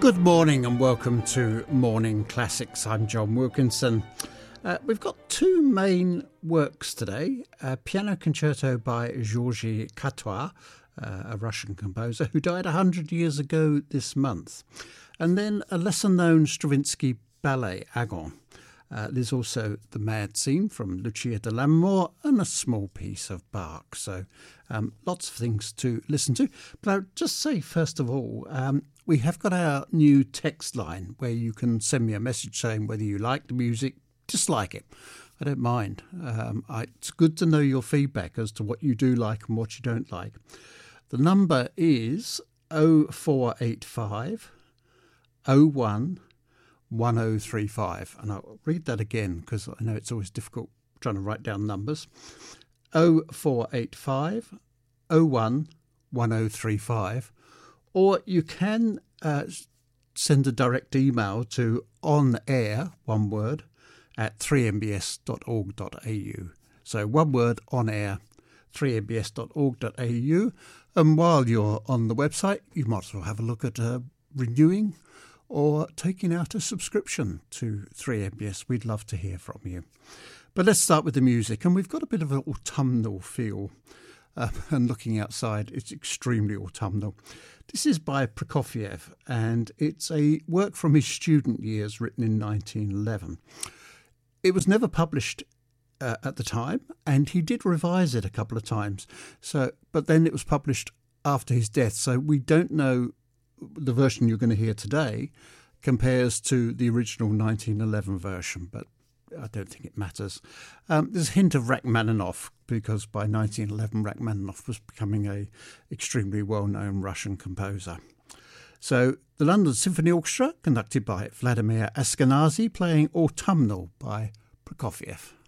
Good morning and welcome to Morning Classics. I'm John Wilkinson. We've got two main works today. A piano concerto by Georgy Katois, a Russian composer who died 100 years ago this month. And then a lesser-known Stravinsky ballet, Agon. There's also The Mad Scene from Lucia de Lammermoor and a small piece of Bach. So lots of things to listen to. But I'll just say, first of all, we have got our new text line where you can send me a message saying whether you like the music, dislike it. I don't mind. It's good to know your feedback as to what you do like and what you don't like. The number is 0485 01 1035, and I'll read that again because I know it's always difficult trying to write down numbers. 0485 01 1035, or you can send a direct email to onair, one word, at 3mbs.org.au. So one word, onair, 3mbs.org.au, and while you're on the website you might as well have a look at renewing or taking out a subscription to 3MBS. We'd love to hear from you. But let's start with the music. And we've got a bit of an autumnal feel. And looking outside, it's extremely autumnal. This is by Prokofiev, and it's a work from his student years written in 1911. It was never published at the time, and he did revise it a couple of times. But then it was published after his death, so we don't know. The version you're going to hear today compares to the original 1911 version, but I don't think it matters. There's a hint of Rachmaninoff because by 1911 Rachmaninoff was becoming a extremely well-known Russian composer. So the London Symphony Orchestra, conducted by Vladimir Ashkenazy, playing Autumnal by Prokofiev.